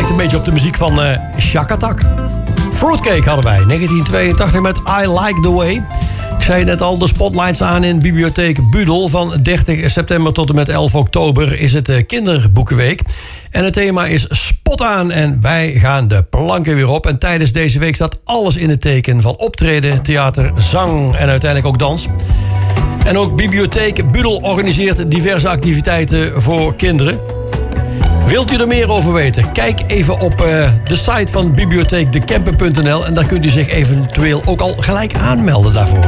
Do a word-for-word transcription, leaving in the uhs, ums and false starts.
lijkt een beetje op de muziek van uh, Shack Attack. Fruitcake hadden wij, negentien tweeëntachtig met I Like The Way. Ik zei net al, de spotlights aan in Bibliotheek Budel. Van dertig september tot en met elf oktober is het kinderboekenweek. En het thema is spot aan en wij gaan de planken weer op. En tijdens deze week staat alles in het teken van optreden, theater, zang en uiteindelijk ook dans. En ook Bibliotheek Budel organiseert diverse activiteiten voor kinderen. Wilt u er meer over weten? Kijk even op uh, de site van bibliotheek de kempen punt n l en daar kunt u zich eventueel ook al gelijk aanmelden daarvoor.